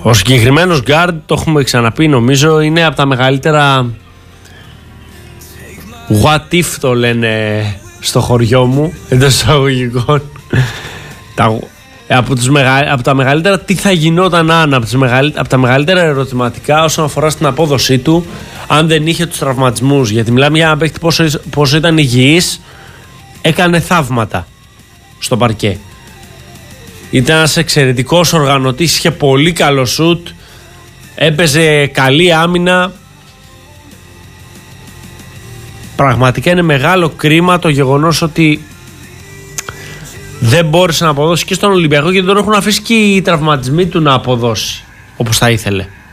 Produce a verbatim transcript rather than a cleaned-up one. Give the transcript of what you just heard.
Ο συγκεκριμένος γκάρντ, το έχουμε ξαναπεί νομίζω, είναι από τα μεγαλύτερα what if το λένε στο χωριό μου, εντός εισαγωγικών. τα, από, τους μεγα, από τα μεγαλύτερα τι θα γινόταν αν, από, μεγαλ, από τα μεγαλύτερα ερωτηματικά όσον αφορά στην απόδοσή του αν δεν είχε τους τραυματισμούς, γιατί μιλάμε για ένα παίκτη πόσο, πόσο ήταν υγιής, έκανε θαύματα στο παρκέ. Ήταν ένας εξαιρετικός οργανωτής, είχε πολύ καλό σουτ, έπαιζε καλή άμυνα. Πραγματικά είναι μεγάλο κρίμα το γεγονός ότι δεν μπόρεσε να αποδώσει και στον Ολυμπιακό, γιατί δεν έχουν αφήσει και οι τραυματισμοί του να αποδώσει όπως θα ήθελε.